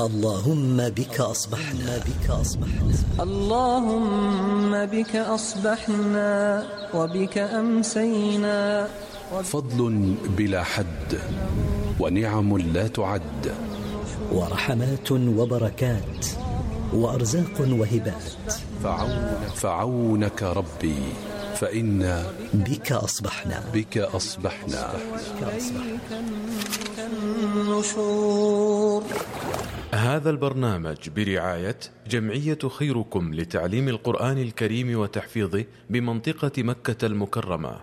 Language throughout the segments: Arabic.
اللهم بك أصبحنا اللهم بك أصبحنا وبك أمسينا. فضل بلا حد ونعم لا تعد، ورحمات وبركات وأرزاق وهبات. فعونك ربي فإنا بك أصبحنا. النشور. هذا البرنامج برعاية جمعية خيركم لتعليم القرآن الكريم وتحفيظه بمنطقة مكة المكرمة.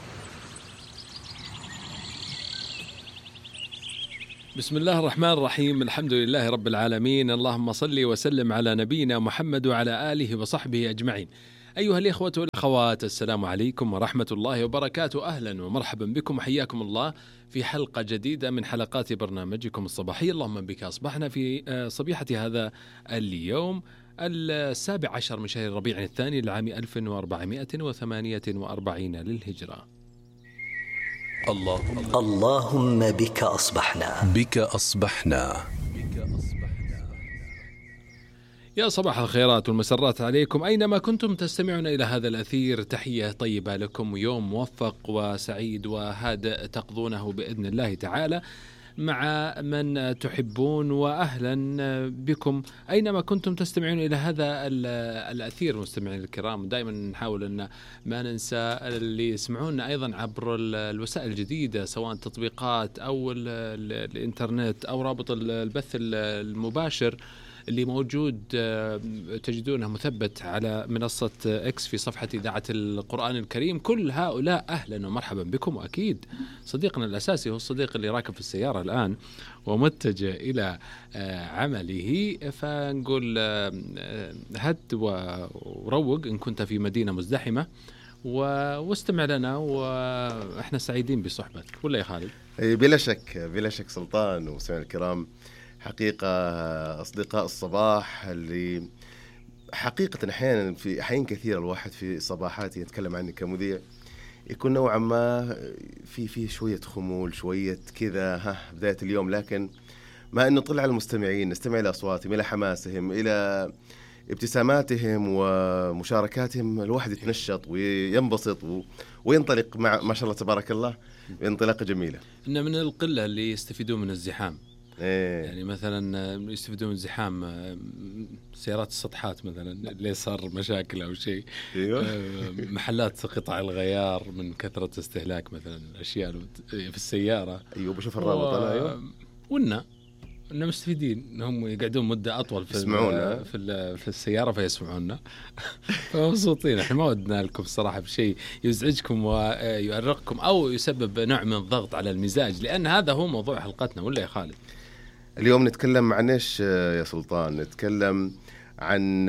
بسم الله الرحمن الرحيم، الحمد لله رب العالمين، اللهم صل وسلم على نبينا محمد وعلى آله وصحبه أجمعين. أيها الإخوة والأخوات، السلام عليكم ورحمة الله وبركاته. أهلا ومرحبا بكم وحياكم الله في حلقة جديدة من حلقات برنامجكم الصباحي اللهم بك أصبحنا، في صبيحة هذا اليوم 17 من شهر ربيع الثاني لعام 1448 للهجرة. اللهم بك أصبحنا. يا صباح الخيرات والمسرات عليكم أينما كنتم تستمعون إلى هذا الأثير. تحية طيبة لكم، ويوم موفق وسعيد وهادئ تقضونه بإذن الله تعالى مع من تحبون، وأهلا بكم أينما كنتم تستمعون إلى هذا الأثير. مستمعين الكرام، دائما نحاول أن ما ننسى اللي يسمعونا أيضا عبر الوسائل الجديدة، سواء تطبيقات أو الإنترنت أو رابط البث المباشر اللي موجود، تجدونه مثبت على منصة إكس في صفحة إذاعة القرآن الكريم. كل هؤلاء أهلا ومرحبا بكم. وأكيد صديقنا الأساسي هو الصديق اللي راكب في السيارة الآن ومتجه إلى عمله، فنقول هد وروق إن كنت في مدينة مزدحمة واستمع لنا، وإحنا سعيدين بصحبتك. ولا يا خالد؟ بلا شك سلطان ومستمعين الكرام، حقيقة أصدقاء الصباح اللي حقيقة أحيانا في أحيان كثيرة الواحد في صباحاته يتكلم عني كمذيع يكون نوعا ما في شوية خمول، شوية كذا بداية اليوم، لكن ما أنه طلع المستمعين نستمع إلى أصواتهم، إلى حماسهم، إلى ابتساماتهم ومشاركاتهم، الواحد يتنشط وينبسط وينطلق مع ما شاء الله تبارك الله بانطلاقة جميلة. إن من القلة اللي يستفيدون من الزحام. يعني مثلا يستفيدون من زحام سيارات السطحات مثلا اللي صار مشاكل أو شيء. محلات قطع الغيار من كثرة استهلاك مثلا الأشياء في السيارة. أيوة بشوف الرابط أنا. أيوة وإن مستفيدين إنهم يقعدون مدة أطول في السيارة فيسمعونا. فمبسوطين. إحنا ما ودنا لكم الصراحة بشيء يزعجكم ويؤرقكم أو يسبب نوع من الضغط على المزاج، لأن هذا هو موضوع حلقتنا. ولا يا خالد؟ اليوم نتكلم عن إيش يا سلطان؟ نتكلم عن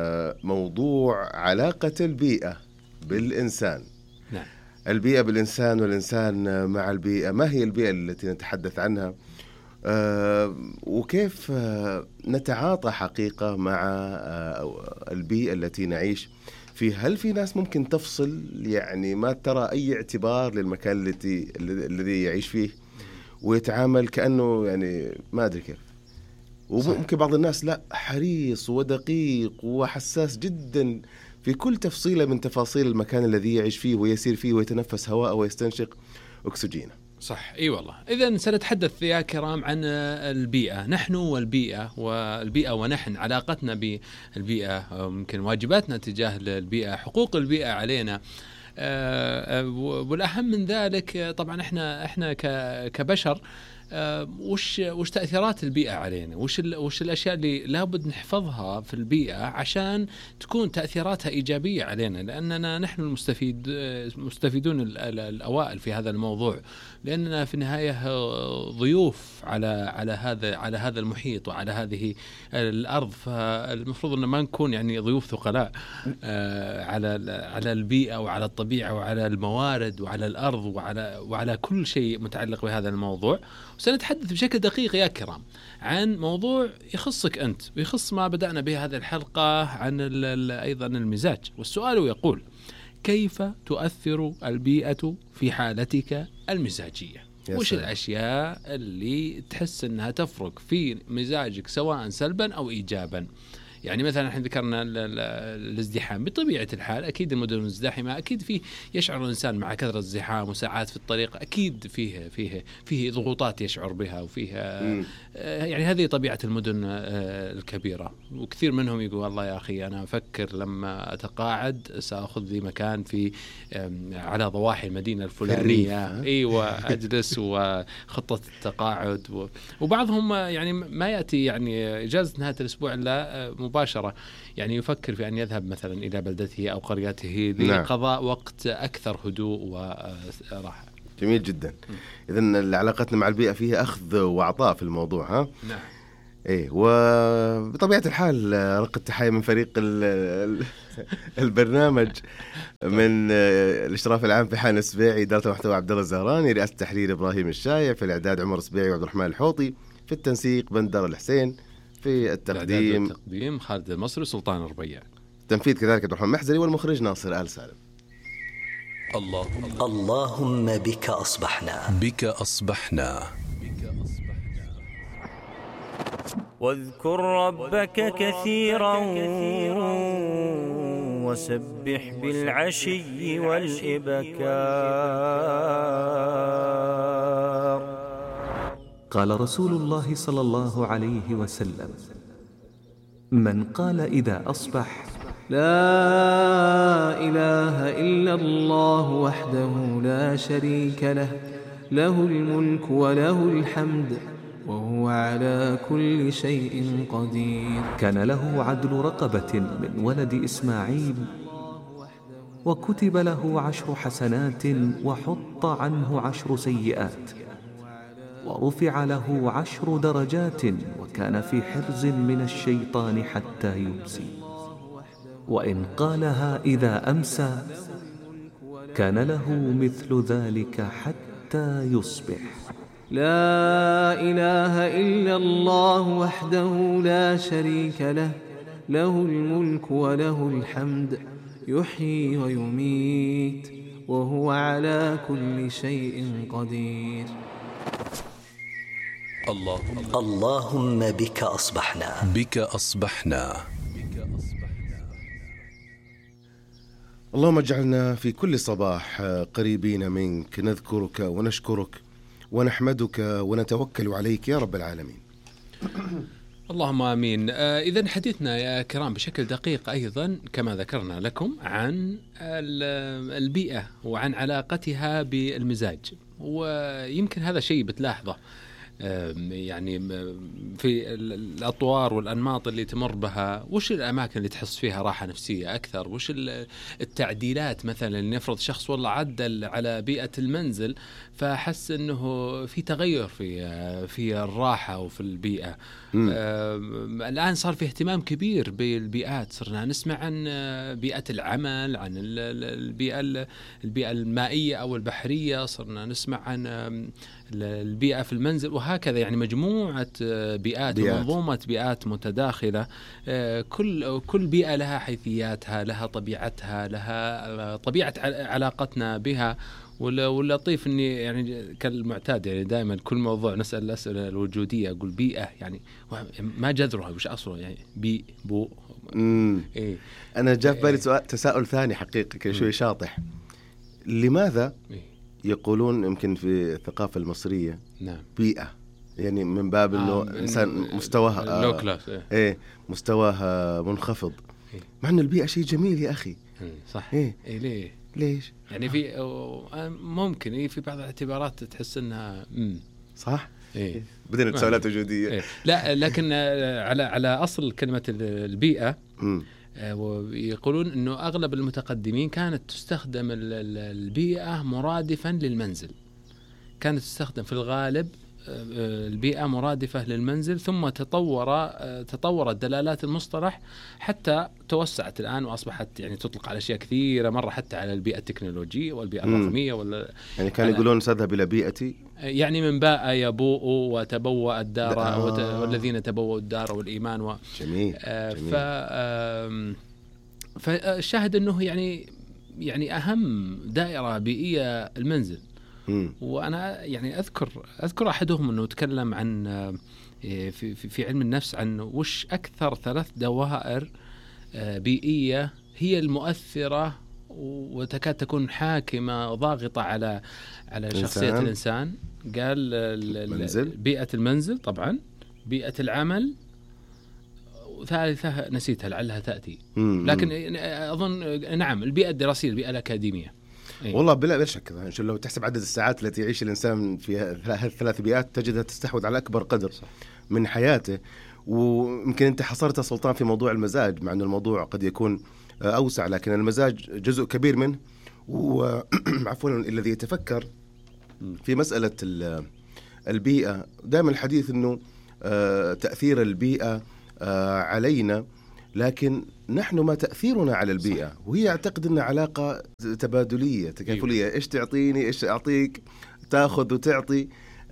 موضوع علاقة البيئة بالإنسان. نعم. البيئة بالإنسان والإنسان مع البيئة. ما هي البيئة التي نتحدث عنها؟ وكيف نتعاطى حقيقة مع البيئة التي نعيش فيها؟ هل في ناس ممكن تفصل، يعني ما ترى أي اعتبار للمكان الذي يعيش فيه ويتعامل كأنه يعني ما أدري كيف؟ وممكن بعض الناس لا، حريص ودقيق وحساس جدا في كل تفصيلة من تفاصيل المكان الذي يعيش فيه ويسير فيه ويتنفس هواء ويستنشق أكسجينه. صح، اي والله. إذن سنتحدث يا كرام عن البيئة، نحن والبيئة ونحن، علاقتنا بالبيئة، ممكن واجباتنا تجاه البيئة، حقوق البيئة علينا، والأهم من ذلك طبعا احنا كبشر، وش تأثيرات البيئة علينا، وش الأشياء اللي لابد نحفظها في البيئة عشان تكون تأثيراتها إيجابية علينا، لأننا نحن المستفيدون الأوائل في هذا الموضوع، لأننا في النهاية ضيوف على هذا المحيط وعلى هذه الأرض، فالمفروض أن ما نكون يعني ضيوف ثقلاء على البيئة وعلى الطبيعة وعلى الموارد وعلى الأرض وعلى كل شيء متعلق بهذا الموضوع. وسنتحدث بشكل دقيق يا كرام عن موضوع يخصك أنت ويخص ما بدأنا به هذه الحلقة عن أيضا المزاج. والسؤال يقول: كيف تؤثر البيئة في حالتك المزاجية؟ وش الأشياء اللي تحس أنها تفرق في مزاجك سواء سلبا أو إيجابا. يعني مثلا احنا ذكرنا الازدحام، بطبيعة الحال أكيد المدن المزدحمة أكيد فيه يشعر الإنسان مع كثرة الزحام وساعات في الطريق، أكيد فيه ضغوطات يشعر بها وفيها يعني هذه طبيعة المدن الكبيرة. وكثير منهم يقول والله يا أخي أنا أفكر لما أتقاعد سأخذ لي مكان في على ضواحي المدينة الفلانية، أيوة أجلس وخطة التقاعد. وبعضهم يعني ما يأتي يعني إجازة نهاية الأسبوع إلا مباشرة، يعني يفكر في أن يذهب مثلا إلى بلدته أو قريته لقضاء وقت أكثر هدوء وراحة. جميل جدا. إذن علاقتنا مع البيئة فيها أخذ وعطاء في الموضوع. ها؟ نعم. إيه، وبطبيعة الحال رق التحية من فريق البرنامج من الإشراف العام في حان السبيعي، إدارة المحتوى عبد الله الزهراني، رئاسة التحرير إبراهيم الشايع، في الإعداد عمر السبيعي وعبد الرحمن الحوطي، في التنسيق بندر الحسين، في التقديم خالد المصري وسلطان الربيع، تنفيذ كذلك عبد الرحمن محزري، والمخرج ناصر آل سالم. اللهم بك أصبحنا. واذكر ربك كثيرا وسبح بالعشي والإبكار. قال رسول الله صلى الله عليه وسلم: من قال إذا أصبح: لا إله إلا الله وحده لا شريك له، له الملك وله الحمد وهو على كل شيء قدير، كان له عدل رقبة من ولد إسماعيل، وكتب له 10 حسنات وحط عنه 10 سيئات، ورفع له 10 درجات، وكان في حرز من الشيطان حتى يمسي. وإن قالها إذا أمسى كان له مثل ذلك حتى يصبح. لا إله إلا الله وحده لا شريك له، له الملك وله الحمد يحيي ويميت وهو على كل شيء قدير. اللهم بك أصبحنا. اللهم اجعلنا في كل صباح قريبين منك، نذكرك ونشكرك ونحمدك ونتوكل عليك يا رب العالمين. اللهم آمين. إذن حديثنا يا كرام بشكل دقيق أيضا كما ذكرنا لكم عن البيئة وعن علاقتها بالمزاج، ويمكن هذا شيء بتلاحظه يعني في الأطوار والأنماط اللي تمر بها. وش الأماكن اللي تحس فيها راحة نفسية أكثر؟ وش التعديلات مثلا اللي نفرض شخص والله عدل على بيئة المنزل فحس أنه في تغير في الراحة وفي البيئة. الآن صار في اهتمام كبير بالبيئات، صرنا نسمع عن بيئة العمل، عن البيئة المائية أو البحرية، صرنا نسمع عن البيئة في المنزل، وهكذا يعني مجموعة بيئات ومنظومة بيئات متداخلة. كل بيئة لها حيثياتها، لها طبيعتها، لها طبيعة علاقتنا بها. واللطيف اني يعني كالمعتاد يعني دائما كل موضوع نسأل الأسئلة الوجودية، اقول بيئة يعني ما جذرها وش اصله، يعني بو إيه؟ انا جاء في بالي تساؤل ثاني حقيقي شوي شاطح. لماذا يقولون يمكن في الثقافة المصرية نعم بيئة، يعني من باب انه انسان مستواها مستواها منخفض، مع ان البيئة شيء جميل يا اخي. صح. ليش يعني في ممكن في بعض الاعتبارات تحس انها صح. بدنا تساؤلات وجودية. لا لكن على اصل كلمة البيئة ويقولون انه اغلب المتقدمين كانت تستخدم البيئة مرادفا للمنزل، كانت تستخدم في الغالب البيئة مرادفة للمنزل، ثم تطورت دلالات المصطلح حتى توسعت الآن وأصبحت يعني تطلق على أشياء كثيرة مرة، حتى على البيئة التكنولوجية والبيئة الرقمية يعني كانوا يقولون سأذهب إلى بيئتي، يعني من باء يبوء وتبوأ الدار والذين تبوأوا الدار والإيمان جميل. فالشاهد أنه يعني أهم دائرة بيئية المنزل، وأنا يعني أذكر أحدهم أنه تكلم عن في علم النفس عن وش أكثر 3 دوائر بيئية هي المؤثرة وتكاد تكون حاكمة ضاغطة على شخصية الإنسان. قال بيئة المنزل طبعا، بيئة العمل، وثالثة نسيتها لعلها تأتي، لكن أظن نعم البيئة الدراسية، البيئة الأكاديمية. والله بلا شك لو تحسب عدد الساعات التي يعيش الإنسان في هذه ال3 بيئات تجدها تستحوذ على أكبر قدر من حياته. ويمكن أنت حصرت سلطان في موضوع المزاج، مع أن الموضوع قد يكون أوسع، لكن المزاج جزء كبير منه. وعفوا الذي يتفكر في مسألة البيئة، دائما الحديث أنه تأثير البيئة علينا، لكن نحن ما تأثيرنا على البيئة، وهي أعتقد أنها علاقة تبادلية تكافلية. إيش تعطيني إيش أعطيك، تأخذ وتعطي،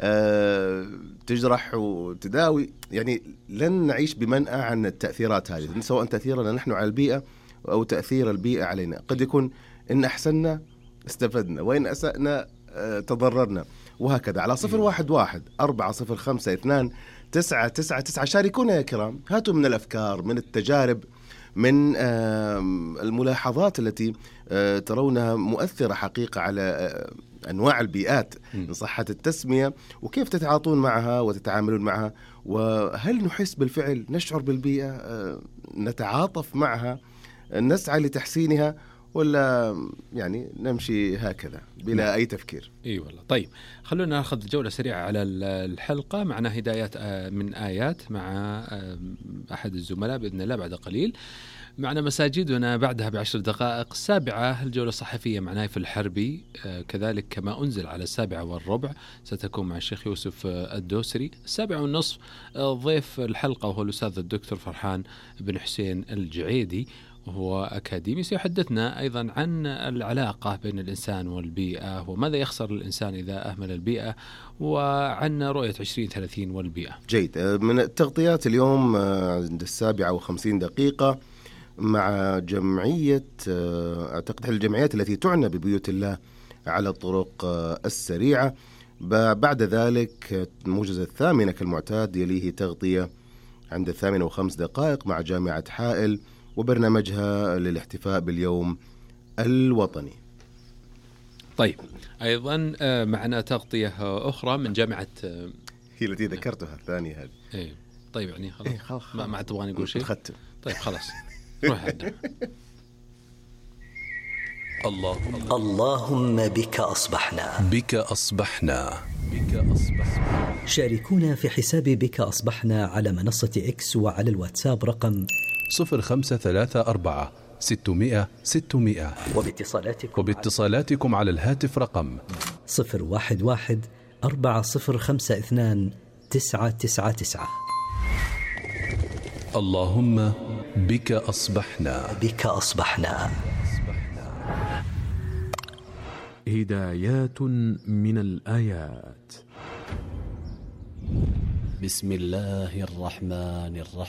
تجرح وتداوي. يعني لن نعيش بمنأى عن التأثيرات هذه، سواء تأثيرنا نحن على البيئة أو تأثير البيئة علينا. قد يكون إن أحسننا استفدنا، وإن أسأنا تضررنا، وهكذا. على 011 405 2 999 شاركونا يا كرام، هاتوا من الأفكار، من التجارب، من الملاحظات التي ترونها مؤثرة حقيقة على أنواع البيئات إن صحت التسمية، وكيف تتعاطون معها وتتعاملون معها، وهل نحس بالفعل، نشعر بالبيئة، نتعاطف معها، نسعى لتحسينها، ولا يعني نمشي هكذا بلا أي تفكير؟ والله. طيب خلونا نأخذ جولة سريعة على الحلقة. معنا هدايات من آيات مع أحد الزملاء بإذن الله بعد قليل. معنا مساجدنا بعدها ب10 دقائق. 7 الجولة الصحفية مع نايف الحربي، كذلك كما أنزل على 7:15 ستكون مع الشيخ يوسف الدوسري. 7:30 ضيف الحلقة وهو الأستاذ الدكتور فرحان بن حسين الجعيدي، وهو أكاديمي، سيحدثنا أيضا عن العلاقة بين الإنسان والبيئة، وماذا يخسر الإنسان إذا أهمل البيئة، وعن رؤية 2030 والبيئة. جيد. من التغطيات اليوم عند 7:50 دقيقة مع جمعية، أعتقد الجمعيات التي تعنى ببيوت الله على الطرق السريعة. بعد ذلك موجز 8 كالمعتاد، يليه تغطية عند 8:05 دقائق مع جامعة حائل وبرنامجها للاحتفاء باليوم الوطني. طيب أيضا معنا تغطية أخرى من جامعة، هي التي ذكرتها الثانية هذه. طيب يعني خلاص ما تبغاني أقول شيء. طيب خلاص روح عندنا. اللهم بك أصبحنا، بك أصبحنا. شاركونا في حساب بك أصبحنا على منصة إكس وعلى الواتساب رقم 0534 600 600، وباتصالاتكم على الهاتف رقم 011 4052 999. اللهم بك أصبحنا، بك أصبحنا. هدايات من الآيات. بسم الله الرحمن الرحيم.